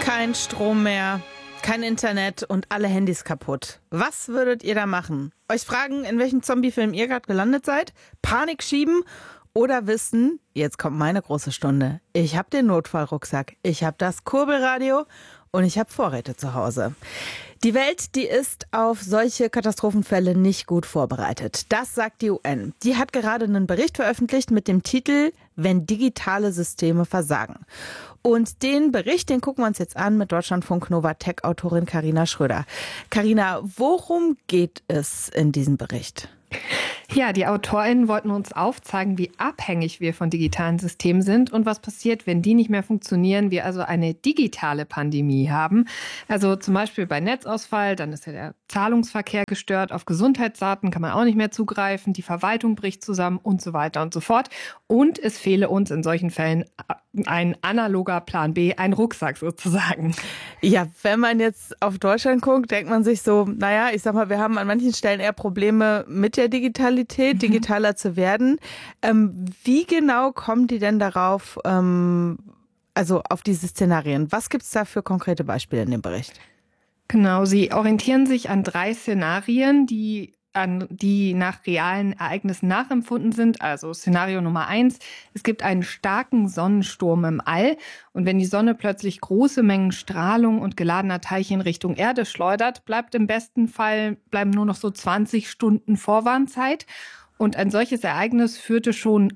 Kein Strom mehr, kein Internet und alle Handys kaputt. Was würdet ihr da machen? Euch fragen, in welchem Zombiefilm ihr gerade gelandet seid? Panik schieben? Oder wissen, jetzt kommt meine große Stunde. Ich habe den Notfallrucksack, ich habe das Kurbelradio und ich habe Vorräte zu Hause. Die Welt, die ist auf solche Katastrophenfälle nicht gut vorbereitet. Das sagt die UN. Die hat gerade einen Bericht veröffentlicht mit dem Titel »Wenn digitale Systeme versagen«. Und den Bericht, den gucken wir uns jetzt an mit Deutschlandfunk Nova Tech-Autorin Carina Schröder. Carina, worum geht es in diesem Bericht? Ja, die AutorInnen wollten uns aufzeigen, wie abhängig wir von digitalen Systemen sind und was passiert, wenn die nicht mehr funktionieren, wir also eine digitale Pandemie haben. Also zum Beispiel bei Netzausfall, dann ist ja der Zahlungsverkehr gestört, auf Gesundheitsdaten kann man auch nicht mehr zugreifen, die Verwaltung bricht zusammen und so weiter und so fort. Und es fehle uns in solchen Fällen ein analoger Plan B, ein Rucksack sozusagen. Ja, wenn man jetzt auf Deutschland guckt, denkt man sich so, naja, ich sag mal, wir haben an manchen Stellen eher Probleme mit der Digitalität, digitaler zu werden. Wie genau kommen die denn darauf, also auf diese Szenarien? Was gibt es da für konkrete Beispiele in dem Bericht? Genau, sie orientieren sich an 3 Szenarien, die nach realen Ereignissen nachempfunden sind. Also Szenario Nummer 1, es gibt einen starken Sonnensturm im All und wenn die Sonne plötzlich große Mengen Strahlung und geladener Teilchen Richtung Erde schleudert, bleiben im besten Fall nur noch so 20 Stunden Vorwarnzeit. Und ein solches Ereignis führte schon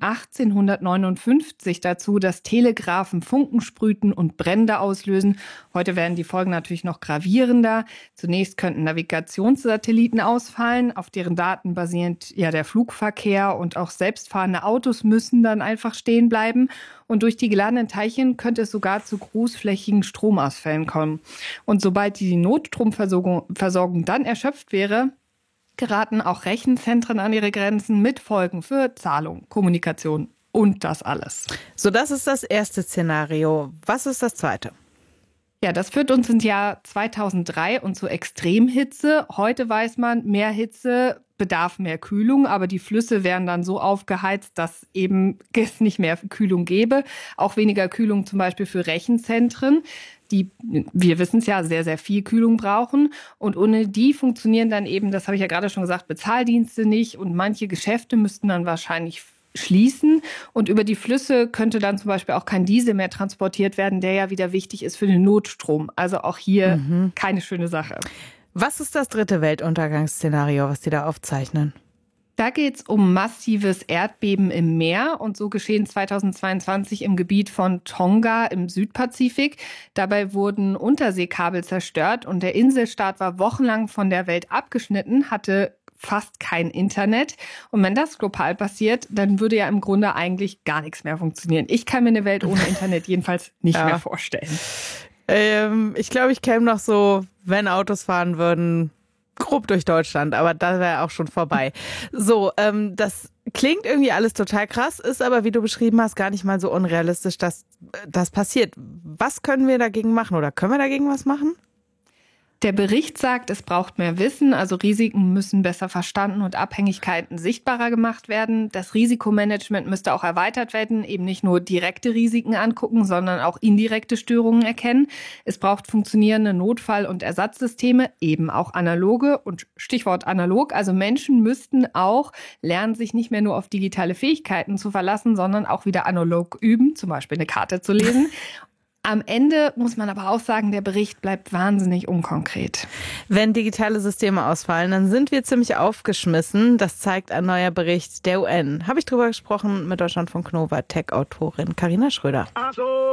1859 dazu, dass Telegraphen Funken sprühten und Brände auslösen. Heute werden die Folgen natürlich noch gravierender. Zunächst könnten Navigationssatelliten ausfallen, auf deren Daten basierend ja der Flugverkehr und auch selbstfahrende Autos müssen dann einfach stehen bleiben. Und durch die geladenen Teilchen könnte es sogar zu großflächigen Stromausfällen kommen. Und sobald die Notstromversorgung dann erschöpft wäre, geraten auch Rechenzentren an ihre Grenzen mit Folgen für Zahlung, Kommunikation und das alles. So, das ist das erste Szenario. Was ist das zweite? Ja, das führt uns ins Jahr 2003 und zur Extremhitze. Heute weiß man, mehr Hitze bedarf mehr Kühlung, aber die Flüsse wären dann so aufgeheizt, dass eben es nicht mehr Kühlung gäbe. Auch weniger Kühlung zum Beispiel für Rechenzentren, die, wir wissen es ja, sehr, sehr viel Kühlung brauchen. Und ohne die funktionieren dann eben, das habe ich ja gerade schon gesagt, Bezahldienste nicht. Und manche Geschäfte müssten dann wahrscheinlich schließen. Und über die Flüsse könnte dann zum Beispiel auch kein Diesel mehr transportiert werden, der ja wieder wichtig ist für den Notstrom. Also auch hier keine schöne Sache. Was ist das dritte Weltuntergangsszenario, was die da aufzeichnen? Da geht es um massives Erdbeben im Meer und so geschehen 2022 im Gebiet von Tonga im Südpazifik. Dabei wurden Unterseekabel zerstört und der Inselstaat war wochenlang von der Welt abgeschnitten, hatte fast kein Internet. Und wenn das global passiert, dann würde ja im Grunde eigentlich gar nichts mehr funktionieren. Ich kann mir eine Welt ohne Internet jedenfalls nicht mehr vorstellen. Ich glaube, ich käme noch so, wenn Autos fahren würden, grob durch Deutschland, aber da wäre auch schon vorbei. So, das klingt irgendwie alles total krass, ist aber, wie du beschrieben hast, gar nicht mal so unrealistisch, dass das passiert. Was können wir dagegen machen oder können wir dagegen was machen? Der Bericht sagt, es braucht mehr Wissen, also Risiken müssen besser verstanden und Abhängigkeiten sichtbarer gemacht werden. Das Risikomanagement müsste auch erweitert werden, eben nicht nur direkte Risiken angucken, sondern auch indirekte Störungen erkennen. Es braucht funktionierende Notfall- und Ersatzsysteme, eben auch analoge und Stichwort analog. Also Menschen müssten auch lernen, sich nicht mehr nur auf digitale Fähigkeiten zu verlassen, sondern auch wieder analog üben, zum Beispiel eine Karte zu lesen. Am Ende muss man aber auch sagen, der Bericht bleibt wahnsinnig unkonkret. Wenn digitale Systeme ausfallen, dann sind wir ziemlich aufgeschmissen. Das zeigt ein neuer Bericht der UN. Habe ich drüber gesprochen mit Deutschlandfunk Nova Tech-Autorin Carina Schröder. Also